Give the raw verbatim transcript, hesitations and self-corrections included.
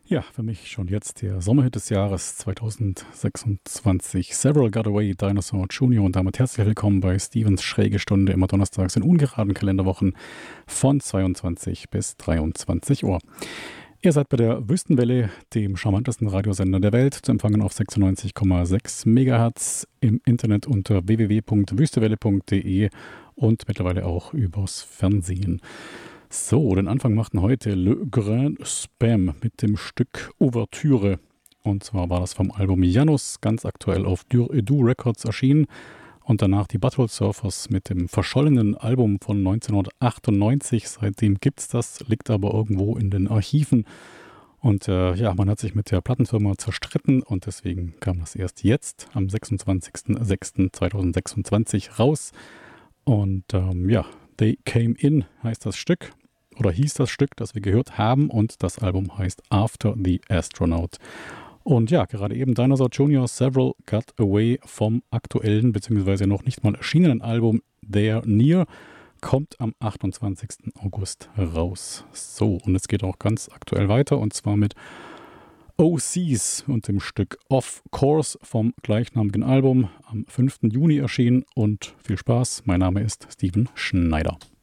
Ja, für mich schon jetzt der Sommerhit des Jahres zweitausendsechsundzwanzig. Several Got Away, Dinosaur Junior Und damit herzlich willkommen bei Stevens Schräge Stunde, immer donnerstags in ungeraden Kalenderwochen von zweiundzwanzig bis dreiundzwanzig Uhr. Ihr seid bei der Wüstenwelle, dem charmantesten Radiosender der Welt, zu empfangen auf sechsundneunzig Komma sechs Megahertz, im Internet unter w w w punkt wüstewelle punkt d e und mittlerweile auch übers Fernsehen. So, den Anfang machten heute Le Grand Spam mit dem Stück Ouvertüre. Und zwar war das vom Album Janus, ganz aktuell auf Dur Edu Records erschienen. Und danach die Butthole Surfers mit dem verschollenen Album von neunzehnhundertachtundneunzig. Seitdem gibt's das, liegt aber irgendwo in den Archiven. Und äh, ja, man hat sich mit der Plattenfirma zerstritten und deswegen kam das erst jetzt am sechsundzwanzigsten sechsten zweitausendsechsundzwanzig raus. Und ähm, ja, They Came In heißt das Stück oder hieß das Stück, das wir gehört haben, und das Album heißt After the Astronaut. Und ja, gerade eben Dinosaur Junior Several Got Away vom aktuellen bzw. noch nicht mal erschienenen Album They're Near kommt am achtundzwanzigsten August raus. So, und es geht auch ganz aktuell weiter und zwar mit O Cs und dem Stück Off Course vom gleichnamigen Album am fünften Juni erschienen. Und viel Spaß, mein Name ist Steven Schneider.